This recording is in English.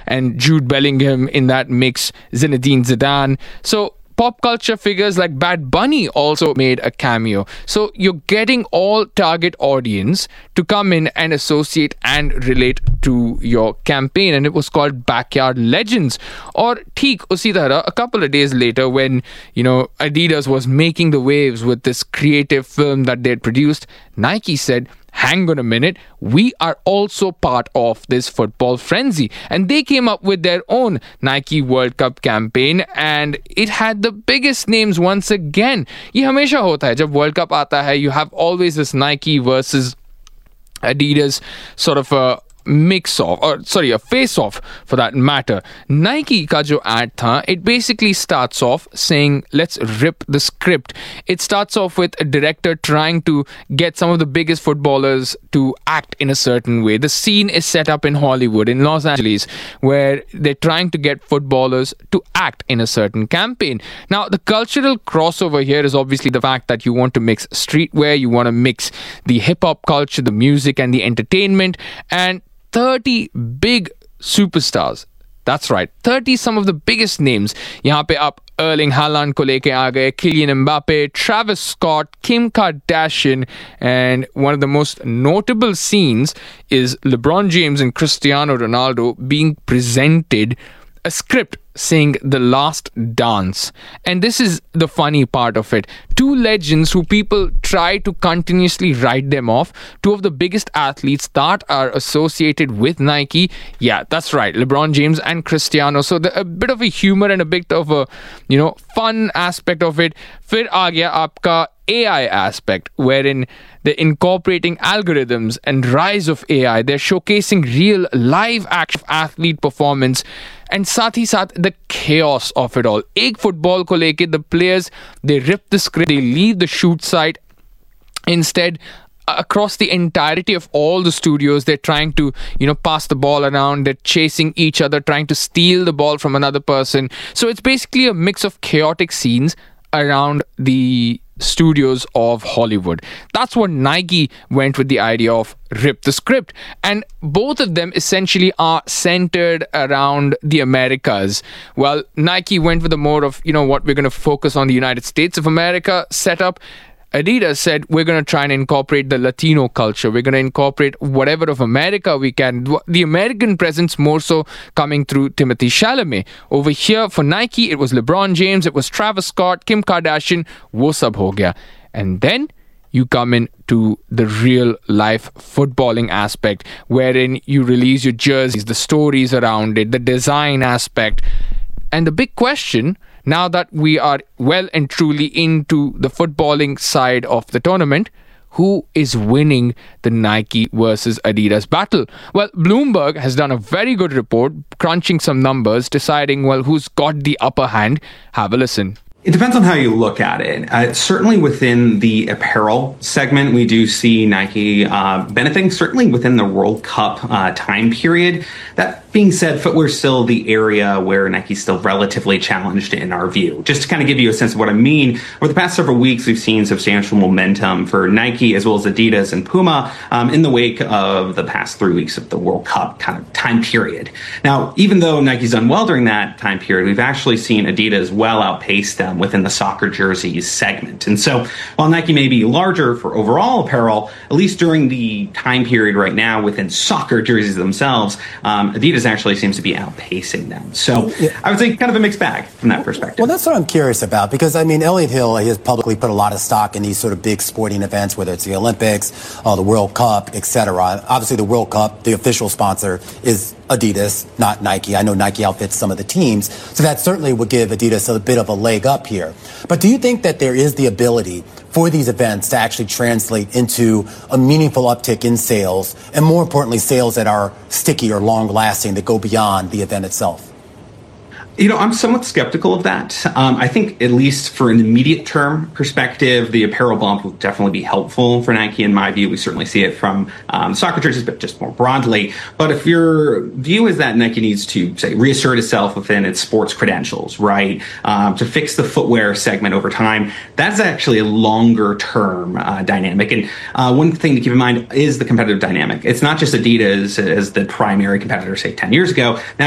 and Jude Bellingham in that mix, Zinedine Zidane. So pop culture figures like Bad Bunny also made a cameo. So you're getting all target audience to come in and associate and relate to your campaign. And it was called Backyard Legends. Or Theek usi tarah, a couple of days later when, Adidas was making the waves with this creative film that they had produced, Nike said, hang on a minute, we are also part of this football frenzy. And they came up with their own Nike World Cup campaign, and it had the biggest names once again. ये हमेशा होता है जब World Cup आता है, you have always this Nike versus Adidas sort of a a face-off for that matter. Nike ka jo ad tha, it basically starts off saying, let's rip the script. It starts off with a director trying to get some of the biggest footballers to act in a certain way. The scene is set up in Hollywood, in Los Angeles, where they're trying to get footballers to act in a certain campaign. Now, the cultural crossover here is obviously the fact that you want to mix streetwear, you want to mix the hip-hop culture, the music and the entertainment, and 30 big superstars. That's right, 30 some of the biggest names. यहाँ पे आप Erling Haaland को लेके आ गए, Kylian Mbappe, Travis Scott, Kim Kardashian, and one of the most notable scenes is LeBron James and Cristiano Ronaldo being presented a script saying The Last Dance. And this is the funny part of it. Two legends who people try to continuously write them off. Two of the biggest athletes that are associated with Nike. Yeah, that's right. LeBron James and Cristiano. So a bit of a humor and a bit of a, fun aspect of it. फिर आ गया आपका AI aspect, wherein they're incorporating algorithms and rise of AI. They're showcasing real live action athlete performance and साथ ही साथ the chaos of it all. एक football को लेके the players, they rip the script, they leave the shoot site. Instead, across the entirety of all the studios, they're trying to, pass the ball around. They're chasing each other, trying to steal the ball from another person. So it's basically a mix of chaotic scenes around the studios of Hollywood. That's what Nike went with the idea of rip the script. And both of them essentially are centered around the Americas. Well, Nike went with the more of, what we're going to focus on the United States of America setup. Adidas said, we're going to try and incorporate the Latino culture. We're going to incorporate whatever of America we can. The American presence more so coming through Timothée Chalamet. Over here for Nike, it was LeBron James, it was Travis Scott, Kim Kardashian, wo sab ho gaya. And then you come into the real life footballing aspect, wherein you release your jerseys, the stories around it, the design aspect. And the big question, now that we are well and truly into the footballing side of the tournament, who is winning the Nike versus Adidas battle? Well, Bloomberg has done a very good report, crunching some numbers, deciding, who's got the upper hand. Have a listen. It depends on how you look at it. Certainly within the apparel segment, we do see Nike benefiting, certainly within the World Cup time period. That being said, footwear is still the area where Nike's still relatively challenged in our view. Just to kind of give you a sense of what I mean, over the past several weeks, we've seen substantial momentum for Nike as well as Adidas and Puma in the wake of the past 3 weeks of the World Cup kind of time period. Now, even though Nike's done well during that time period, we've actually seen Adidas well outpace them within the soccer jerseys segment. And so while Nike may be larger for overall apparel, at least during the time period right now within soccer jerseys themselves, Adidas actually seems to be outpacing them. So I would say kind of a mixed bag from that perspective. Well, that's what I'm curious about, because Elliott Hill has publicly put a lot of stock in these sort of big sporting events, whether it's the Olympics, the World Cup, etc. Obviously, the World Cup, the official sponsor is Adidas, not Nike. I know Nike outfits some of the teams, so that certainly would give Adidas a bit of a leg up here. But do you think that there is the ability for these events to actually translate into a meaningful uptick in sales, and more importantly, sales that are sticky or long-lasting, that go beyond the event itself? I'm somewhat skeptical of that. I think at least for an immediate term perspective, the apparel bump will definitely be helpful for Nike in my view. We certainly see it from soccer jerseys, but just more broadly. But if your view is that Nike needs to, say, reassert itself within its sports credentials, right, to fix the footwear segment over time, that's actually a longer term dynamic. And one thing to keep in mind is the competitive dynamic. It's not just Adidas as the primary competitor, say, 10 years ago. Now